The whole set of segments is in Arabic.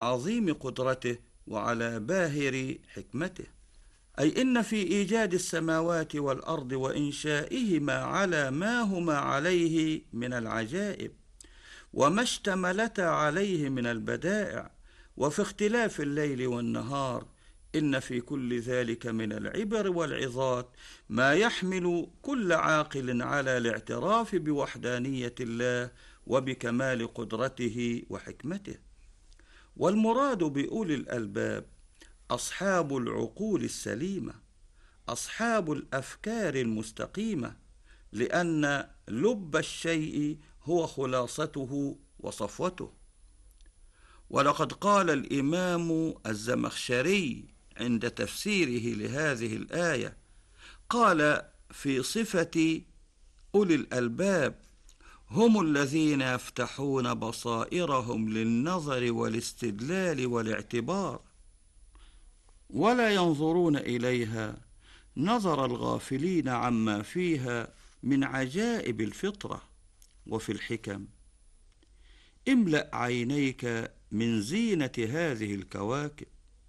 عظيم قدرته وعلى باهر حكمته، أي إن في إيجاد السماوات والأرض وإنشائهما على ما هما عليه من العجائب، وما اشتملتا عليه من البدائع، وفي اختلاف الليل والنهار، إن في كل ذلك من العبر والعظات ما يحمل كل عاقل على الاعتراف بوحدانية الله وبكمال قدرته وحكمته. والمراد بأولي الألباب أصحاب العقول السليمة، أصحاب الأفكار المستقيمة، لأن لب الشيء هو خلاصته وصفوته. ولقد قال الإمام الزمخشري عند تفسيره لهذه الآية، قال في صفة أولي الألباب: هم الذين يفتحون بصائرهم للنظر والاستدلال والاعتبار، ولا ينظرون إليها نظر الغافلين عما فيها من عجائب الفطرة. وفي الحكم: املأ عينيك من زينة هذه الكواكب،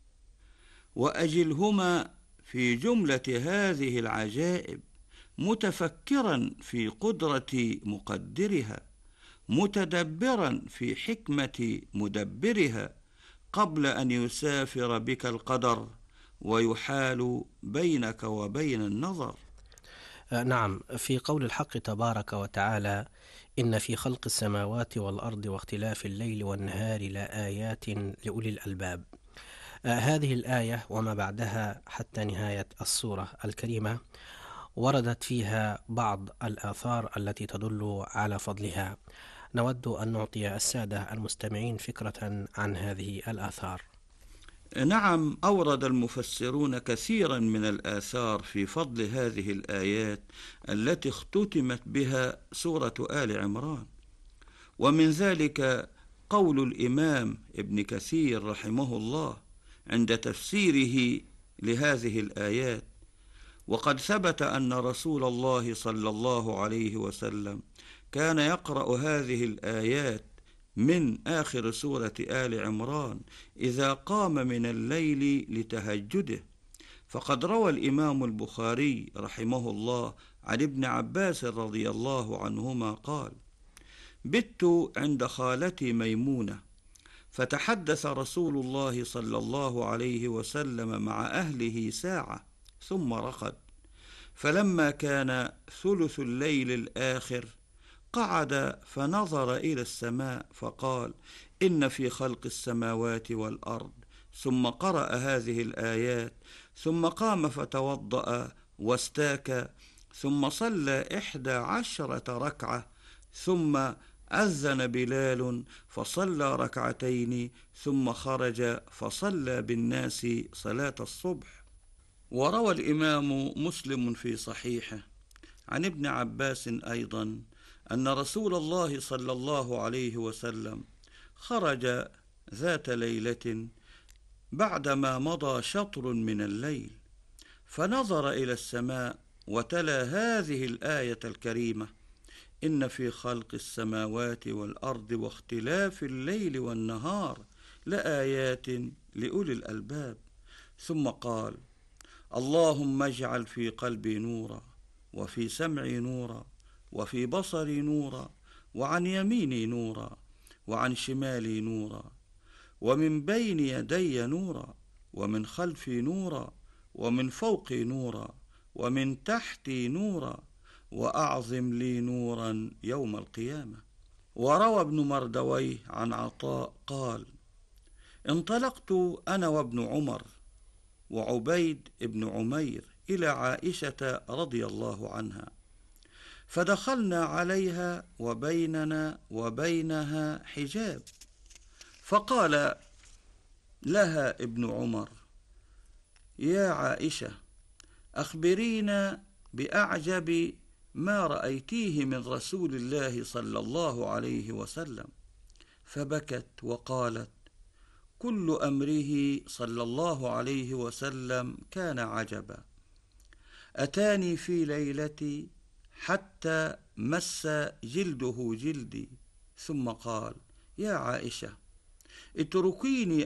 وأجلهما في جملة هذه العجائب، متفكرا في قدرة مقدرها، متدبرا في حكمة مدبرها، قبل أن يسافر بك القدر ويحال بينك وبين النظر. نعم، في قول الحق تبارك وتعالى: إن في خلق السماوات والأرض واختلاف الليل والنهار لآيات لأولي الألباب. هذه الآية وما بعدها حتى نهاية السورة الكريمة وردت فيها بعض الآثار التي تدل على فضلها. نود أن نعطي السادة المستمعين فكرة عن هذه الآثار. نعم، أورد المفسرون كثيرا من الآثار في فضل هذه الآيات التي اختتمت بها سورة آل عمران. ومن ذلك قول الإمام ابن كثير رحمه الله عند تفسيره لهذه الآيات: وقد ثبت أن رسول الله صلى الله عليه وسلم كان يقرأ هذه الآيات من آخر سورة آل عمران إذا قام من الليل لتهجده. فقد روى الإمام البخاري رحمه الله عن ابن عباس رضي الله عنهما قال: بت عند خالتي ميمونة، فتحدث رسول الله صلى الله عليه وسلم مع أهله ساعة ثم رقد، فلما كان ثلث الليل الآخر قعد فنظر إلى السماء فقال: إن في خلق السماوات والأرض، ثم قرأ هذه الآيات، ثم قام فتوضأ واستاك، ثم صلى 11 ركعة، ثم أذن بلال فصلى ركعتين، ثم خرج فصلى بالناس صلاة الصبح. وروى الإمام مسلم في صحيحه عن ابن عباس أيضا أن رسول الله صلى الله عليه وسلم خرج ذات ليلة بعدما مضى شطر من الليل، فنظر إلى السماء وتلا هذه الآية الكريمة: إن في خلق السماوات والأرض واختلاف الليل والنهار لآيات لأولي الألباب. ثم قال: اللهم اجعل في قلبي نورا، وفي سمعي نورا، وفي بصري نورا، وعن يميني نورا، وعن شمالي نورا، ومن بين يدي نورا، ومن خلفي نورا، ومن فوقي نورا، ومن تحتي نورا، وأعظم لي نورا يوم القيامة. وروى ابن مردويه عن عطاء قال: انطلقت أنا وابن عمر وعبيد بن عمير إلى عائشة رضي الله عنها، فدخلنا عليها وبيننا وبينها حجاب، فقال لها ابن عمر: يا عائشة، أخبرينا بأعجب ما رأيتيه من رسول الله صلى الله عليه وسلم. فبكت وقالت: كل أمره صلى الله عليه وسلم كان عجبا، أتاني في ليلتي حتى مس جلده جلدي، ثم قال: يا عائشة، اتركيني